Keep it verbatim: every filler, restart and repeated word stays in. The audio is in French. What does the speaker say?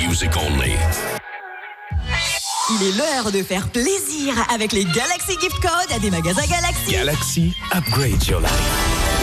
music only. Il est l'heure de faire plaisir avec les Galaxy Gift Codes des magasins Galaxy. Galaxy, upgrade your life.